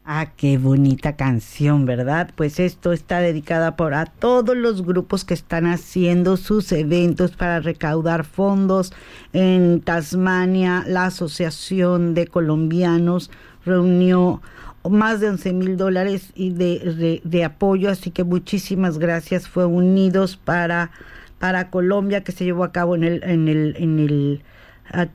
Ah, qué bonita canción, ¿verdad? Pues esto está dedicada a todos los grupos que están haciendo sus eventos para recaudar fondos. En Tasmania, la Asociación de Colombianos reunió más de $11,000 y de apoyo, así que muchísimas gracias. Fue Unidos para Colombia, que se llevó a cabo en el